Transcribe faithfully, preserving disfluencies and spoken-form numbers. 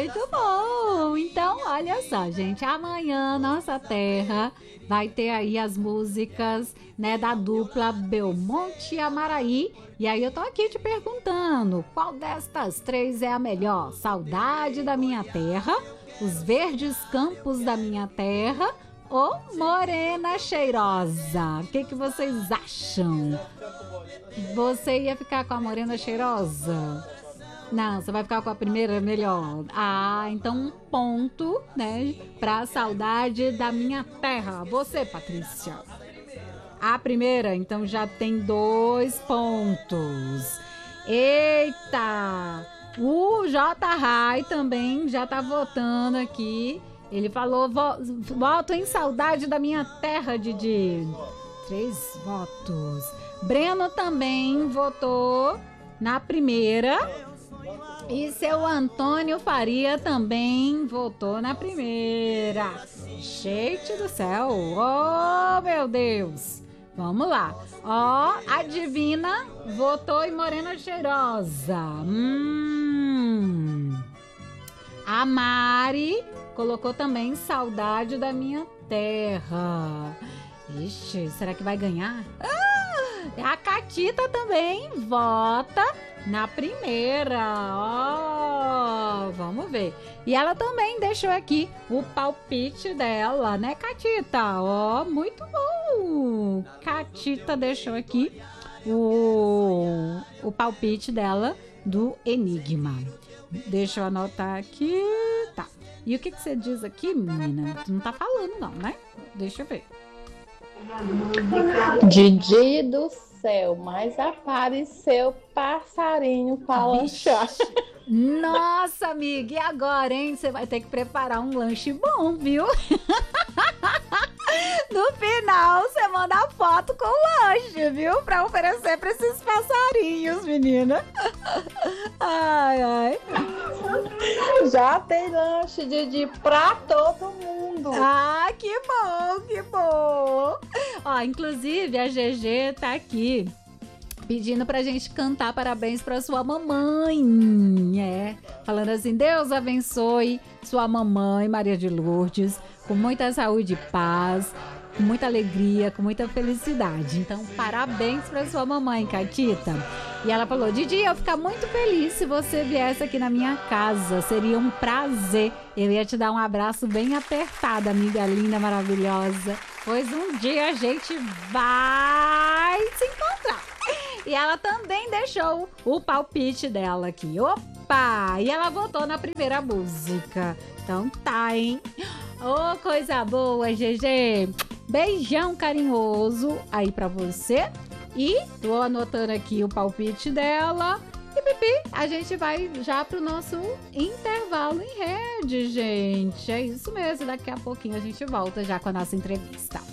muito bom. Então, olha só, gente, amanhã nossa terra vai ter aí as músicas, né, da dupla Belmonte e Amaraí. E aí eu tô aqui te perguntando, qual destas três é a melhor? Saudade da minha terra, Os Verdes Campos da Minha Terra ou Morena Cheirosa? O que que vocês acham? Você ia ficar com a Morena Cheirosa? Não, você vai ficar com a primeira melhor. Ah, então um ponto, né, pra Saudade da Minha Terra. Você, Patrícia? A primeira, então já tem dois pontos. Eita! O J. Rai também já tá votando aqui. Ele falou, vo- voto em Saudade da Minha Terra, Didi. Três votos. Breno também votou na primeira. E seu Antônio Faria também votou na primeira. Gente do céu, oh meu Deus. Vamos lá. Ó, a Divina votou em Morena Cheirosa. Hum. A Mari colocou também Saudade da Minha Terra. Ixi, será que vai ganhar? Ah, a Catita também vota na primeira. Ó, vamos ver. E ela também deixou aqui o palpite dela, né, Catita? Ó, muito bom. Catita deixou aqui o, o palpite dela do Enigma. Deixa eu anotar aqui. Tá. E o que, que você diz aqui, menina? Tu não tá falando, não, né? Deixa eu ver. Didi do céu, mas apareceu passarinho pra lanchar. Nossa, amiga, e agora, hein? Você vai ter que preparar um lanche bom, viu? No final, você manda a foto com o lanche, viu? Pra oferecer pra esses passarinhos, menina. Ai, ai. Já tem lanche, Didi, pra todo mundo. Ah, que bom, que bom. Ó, inclusive, a G G tá aqui pedindo pra gente cantar parabéns pra sua mamãe, é, falando assim, Deus abençoe sua mamãe, Maria de Lourdes, com muita saúde e paz, com muita alegria, com muita felicidade. Então, parabéns pra sua mamãe, Catita. E ela falou, Didi, eu ficar muito feliz se você viesse aqui na minha casa, seria um prazer. Eu ia te dar um abraço bem apertado, amiga linda, maravilhosa. Pois um dia a gente vai se encontrar. E ela também deixou o palpite dela aqui. Opa! E ela votou na primeira música. Então tá, hein? Ô, oh, coisa boa, G G. Beijão carinhoso aí pra você. E tô anotando aqui o palpite dela. E, Pipi, a gente vai já pro nosso intervalo em rede, gente. É isso mesmo. Daqui a pouquinho a gente volta já com a nossa entrevista.